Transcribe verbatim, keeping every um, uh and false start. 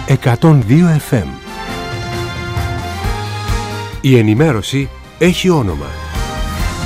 εκατόν δύο εφ εμ. Η ενημέρωση έχει όνομα.